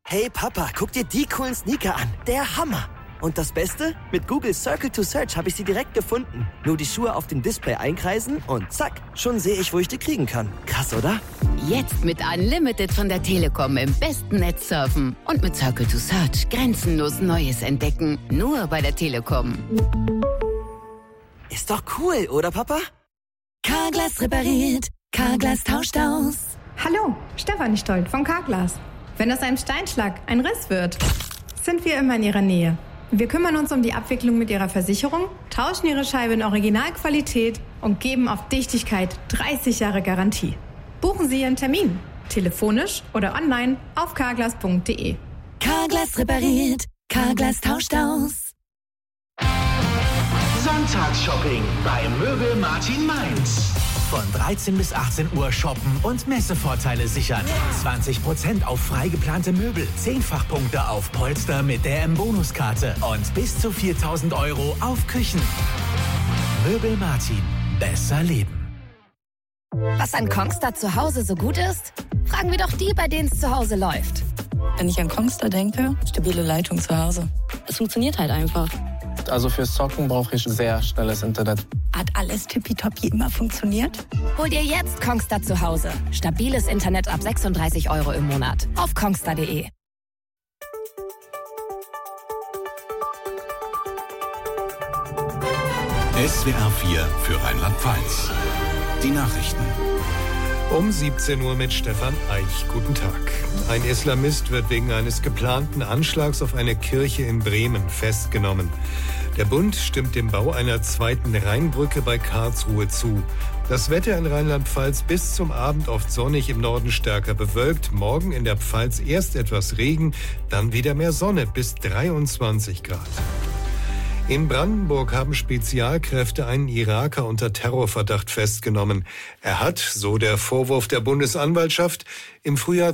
Hey Papa, guck dir die coolen Sneaker an. Der Hammer. Und das Beste? Mit Google Circle to Search habe ich sie direkt gefunden. Nur die Schuhe auf dem Display einkreisen und zack, schon sehe ich, wo ich die kriegen kann. Krass, oder? Jetzt mit Unlimited von der Telekom im besten Netz surfen. Und mit Circle to Search grenzenlos Neues entdecken. Nur bei der Telekom. Ist doch cool, oder Papa? Carglass repariert. Carglass tauscht aus. Hallo, Stefanie Stolt von Carglass. Wenn aus einem Steinschlag ein Riss wird, sind wir immer in Ihrer Nähe. Wir kümmern uns um die Abwicklung mit Ihrer Versicherung, tauschen Ihre Scheibe in Originalqualität und geben auf Dichtigkeit 30 Jahre Garantie. Buchen Sie Ihren Termin, telefonisch oder online auf carglass.de. Carglass repariert. Carglass tauscht aus. Sonntagsshopping bei Möbel Martin Mainz. Von 13 bis 18 Uhr shoppen und Messevorteile sichern. 20% auf frei geplante Möbel, 10-fach-Punkte auf Polster mit der M-Bonuskarte und bis zu 4.000 € auf Küchen. Möbel Martin. Besser leben. Was an Kongstar zu Hause so gut ist? Fragen wir doch die, bei denen es zu Hause läuft. Wenn ich an Kongstar denke, stabile Leitung zu Hause. Es funktioniert halt einfach. Also fürs Zocken brauche ich sehr schnelles Internet. Hat alles tippitoppi immer funktioniert? Hol dir jetzt Kongstar zu Hause. Stabiles Internet ab 36 € im Monat. Auf kongstar.de. SWR 4 für Rheinland-Pfalz. Die Nachrichten. Um 17 Uhr mit Stefan Eich. Guten Tag. Ein Islamist wird wegen eines geplanten Anschlags auf eine Kirche in Bremen festgenommen. Der Bund stimmt dem Bau einer zweiten Rheinbrücke bei Karlsruhe zu. Das Wetter in Rheinland-Pfalz bis zum Abend oft sonnig, im Norden stärker bewölkt. Morgen in der Pfalz erst etwas Regen, dann wieder mehr Sonne bis 23 Grad. In Brandenburg haben Spezialkräfte einen Iraker unter Terrorverdacht festgenommen. Er hat, so der Vorwurf der Bundesanwaltschaft, im Frühjahr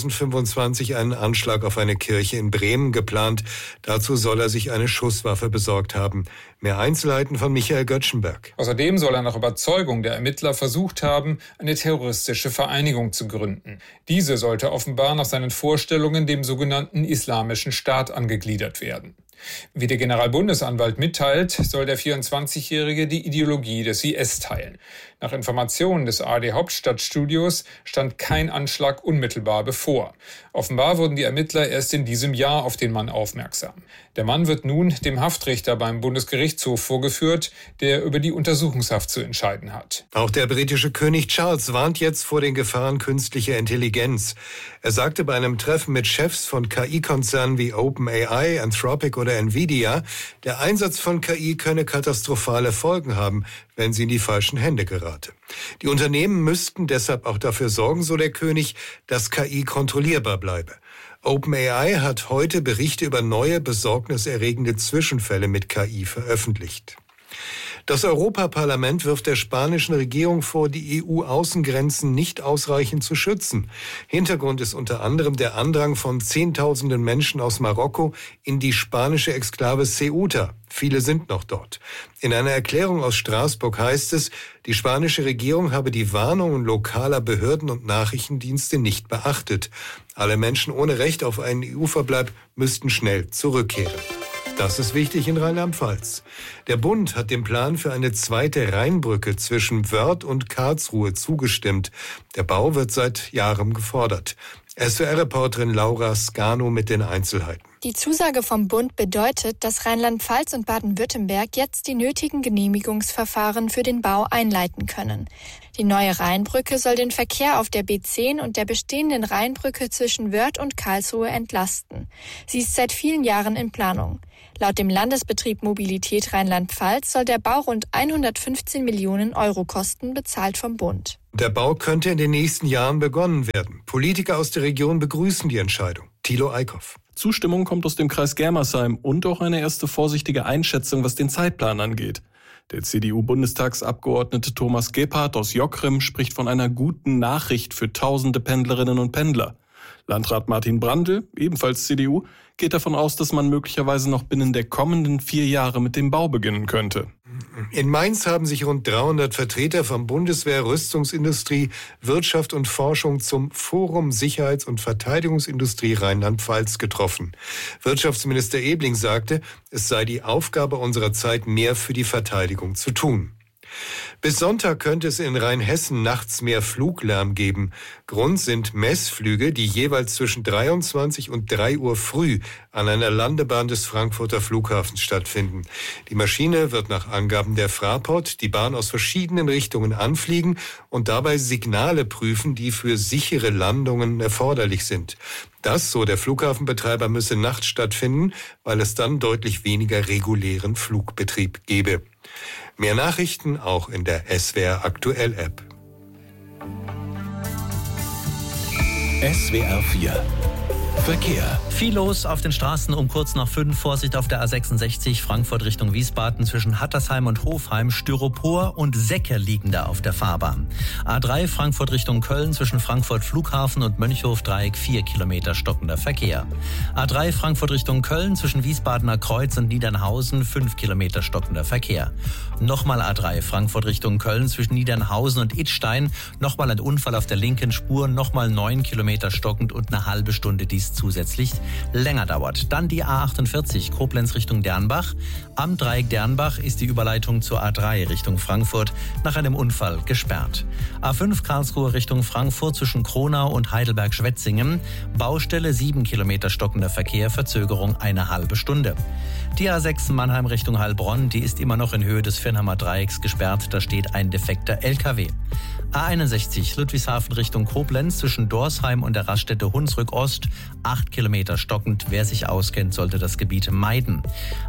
2025 einen Anschlag auf eine Kirche in Bremen geplant. Dazu soll er sich eine Schusswaffe besorgt haben. Mehr Einzelheiten von Michael Göttschenberg. Außerdem soll er nach Überzeugung der Ermittler versucht haben, eine terroristische Vereinigung zu gründen. Diese sollte offenbar nach seinen Vorstellungen dem sogenannten Islamischen Staat angegliedert werden. Wie der Generalbundesanwalt mitteilt, soll der 24-Jährige die Ideologie des IS teilen. Nach Informationen des ARD-Hauptstadtstudios stand kein Anschlag unmittelbar bevor. Offenbar wurden die Ermittler erst in diesem Jahr auf den Mann aufmerksam. Der Mann wird nun dem Haftrichter beim Bundesgerichtshof vorgeführt, der über die Untersuchungshaft zu entscheiden hat. Auch der britische König Charles warnt jetzt vor den Gefahren künstlicher Intelligenz. Er sagte bei einem Treffen mit Chefs von KI-Konzernen wie OpenAI, Anthropic oder Nvidia, der Einsatz von KI könne katastrophale Folgen haben, wenn sie in die falschen Hände gerate. Die Unternehmen müssten deshalb auch dafür sorgen, so der König, dass KI kontrollierbar bleibe. OpenAI hat heute Berichte über neue besorgniserregende Zwischenfälle mit KI veröffentlicht. Das Europaparlament wirft der spanischen Regierung vor, die EU-Außengrenzen nicht ausreichend zu schützen. Hintergrund ist unter anderem der Andrang von Zehntausenden Menschen aus Marokko in die spanische Exklave Ceuta. Viele sind noch dort. In einer Erklärung aus Straßburg heißt es, die spanische Regierung habe die Warnungen lokaler Behörden und Nachrichtendienste nicht beachtet. Alle Menschen ohne Recht auf einen EU-Verbleib müssten schnell zurückkehren. Das ist wichtig in Rheinland-Pfalz. Der Bund hat dem Plan für eine zweite Rheinbrücke zwischen Wörth und Karlsruhe zugestimmt. Der Bau wird seit Jahren gefordert. SWR-Reporterin Laura Scano mit den Einzelheiten. Die Zusage vom Bund bedeutet, dass Rheinland-Pfalz und Baden-Württemberg jetzt die nötigen Genehmigungsverfahren für den Bau einleiten können. Die neue Rheinbrücke soll den Verkehr auf der B10 und der bestehenden Rheinbrücke zwischen Wörth und Karlsruhe entlasten. Sie ist seit vielen Jahren in Planung. Laut dem Landesbetrieb Mobilität Rheinland-Pfalz soll der Bau rund 115 Millionen € kosten, bezahlt vom Bund. Der Bau könnte in den nächsten Jahren begonnen werden. Politiker aus der Region begrüßen die Entscheidung. Thilo Eickhoff. Zustimmung kommt aus dem Kreis Germersheim und auch eine erste vorsichtige Einschätzung, was den Zeitplan angeht. Der CDU-Bundestagsabgeordnete Thomas Gebhardt aus Jockrim spricht von einer guten Nachricht für tausende Pendlerinnen und Pendler. Landrat Martin Brandl, ebenfalls CDU, geht davon aus, dass man möglicherweise noch binnen der kommenden 4 Jahre mit dem Bau beginnen könnte. In Mainz haben sich rund 300 Vertreter von Bundeswehr, Rüstungsindustrie, Wirtschaft und Forschung zum Forum Sicherheits- und Verteidigungsindustrie Rheinland-Pfalz getroffen. Wirtschaftsminister Ebling sagte, es sei die Aufgabe unserer Zeit, mehr für die Verteidigung zu tun. Bis Sonntag könnte es in Rheinhessen nachts mehr Fluglärm geben. Grund sind Messflüge, die jeweils zwischen 23 und 3 Uhr früh an einer Landebahn des Frankfurter Flughafens stattfinden. Die Maschine wird nach Angaben der Fraport die Bahn aus verschiedenen Richtungen anfliegen und dabei Signale prüfen, die für sichere Landungen erforderlich sind. Das, so der Flughafenbetreiber, müsse nachts stattfinden, weil es dann deutlich weniger regulären Flugbetrieb gebe. Mehr Nachrichten auch in der SWR Aktuell App. SWR 4 Verkehr. Viel los auf den Straßen um kurz nach 5. Vorsicht auf der A66 Frankfurt Richtung Wiesbaden zwischen Hattersheim und Hofheim. Styropor und Säcke liegen da auf der Fahrbahn. A3 Frankfurt Richtung Köln zwischen Frankfurt Flughafen und Mönchhof-Dreieck 4 Kilometer stockender Verkehr. A3 Frankfurt Richtung Köln zwischen Wiesbadener Kreuz und Niedernhausen 5 Kilometer stockender Verkehr. Nochmal A3 Frankfurt Richtung Köln zwischen Niedernhausen und Idstein. Nochmal ein Unfall auf der linken Spur, nochmal 9 Kilometer stockend und eine halbe Stunde dies zusätzlich länger dauert. Dann die A48 Koblenz Richtung Dernbach. Am Dreieck Dernbach ist die Überleitung zur A3 Richtung Frankfurt nach einem Unfall gesperrt. A5 Karlsruhe Richtung Frankfurt zwischen Kronau und Heidelberg-Schwetzingen. Baustelle 7 Kilometer stockender Verkehr, Verzögerung eine halbe Stunde. Die A6 Mannheim Richtung Heilbronn, die ist immer noch in Höhe des Viernhammer Dreiecks gesperrt. Da steht ein defekter LKW. A61 Ludwigshafen Richtung Koblenz zwischen Dorsheim und der Raststätte Hunsrück Ost 8 Kilometer stockend. Wer sich auskennt, sollte das Gebiet meiden.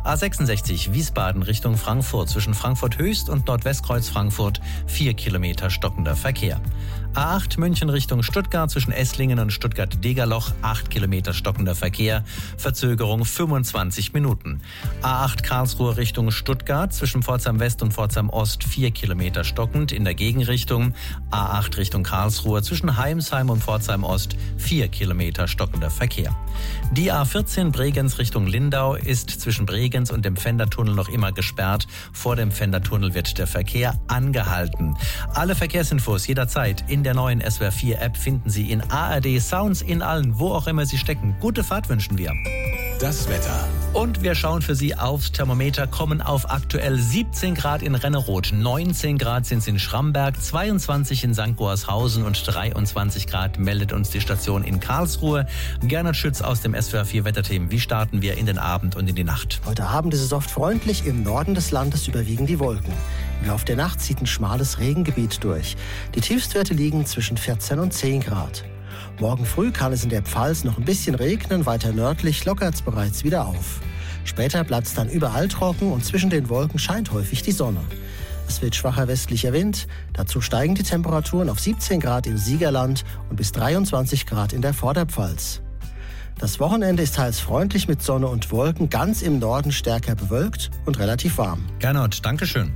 A66 Wiesbaden Richtung Frankfurt zwischen Frankfurt Höchst und Nordwestkreuz Frankfurt 4 Kilometer stockender Verkehr. A8 München Richtung Stuttgart zwischen Esslingen und Stuttgart-Degerloch 8 Kilometer stockender Verkehr, Verzögerung 25 Minuten. A8 Karlsruhe Richtung Stuttgart zwischen Pforzheim West und Pforzheim Ost 4 Kilometer stockend in der Gegenrichtung. A8 Richtung Karlsruhe zwischen Heimsheim und Pforzheim Ost 4 Kilometer stockender Verkehr. Die A14 Bregenz Richtung Lindau ist zwischen Bregenz und dem Pfändertunnel noch immer gesperrt. Vor dem Pfändertunnel wird der Verkehr angehalten. Alle Verkehrsinfos jederzeit in der neuen SWR 4 App finden Sie in ARD Sounds in allen, wo auch immer Sie stecken. Gute Fahrt wünschen wir. Das Wetter. Und wir schauen für Sie aufs Thermometer, kommen auf aktuell 17 Grad in Renneroth, 19 Grad sind es in Schramberg, 22 in St. Goarshausen und 23 Grad meldet uns die Station in Karlsruhe. Gernot Schütz aus dem SWR 4 Wetterteam. Wie starten wir in den Abend und in die Nacht? Heute Abend ist es oft freundlich, im Norden des Landes überwiegen die Wolken. Im Laufe der Nacht zieht ein schmales Regengebiet durch. Die Tiefstwerte liegen zwischen 14 und 10 Grad. Morgen früh kann es in der Pfalz noch ein bisschen regnen, weiter nördlich lockert es bereits wieder auf. Später bleibt es dann überall trocken und zwischen den Wolken scheint häufig die Sonne. Es wird schwacher westlicher Wind, dazu steigen die Temperaturen auf 17 Grad im Siegerland und bis 23 Grad in der Vorderpfalz. Das Wochenende ist teils freundlich mit Sonne und Wolken, ganz im Norden stärker bewölkt und relativ warm. Gernot, Dankeschön.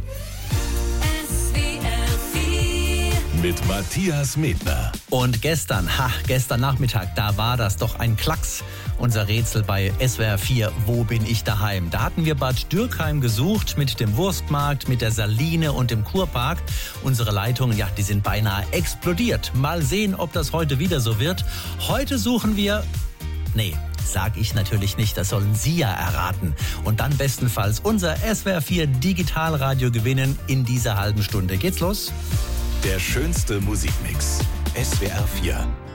Mit Matthias Medner. Und gestern Nachmittag, da war das doch ein Klacks, unser Rätsel bei SWR 4, wo bin ich daheim? Da hatten wir Bad Dürkheim gesucht mit dem Wurstmarkt, mit der Saline und dem Kurpark. Unsere Leitungen, ja, die sind beinahe explodiert. Mal sehen, ob das heute wieder so wird. Heute suchen wir... Nee, sag ich natürlich nicht, das sollen Sie ja erraten. Und dann bestenfalls unser SWR 4 Digitalradio gewinnen in dieser halben Stunde. Geht's los? Der schönste Musikmix. SWR 4.